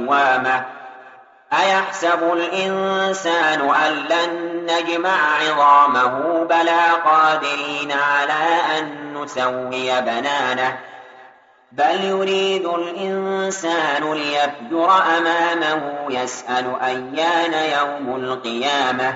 قوامة أيحسب الإنسان أن لن نجمع عظامه بلى قادرين على أن نسوي بنانه بل يريد الإنسان ليفجر أمامه يسأل أيان يوم القيامة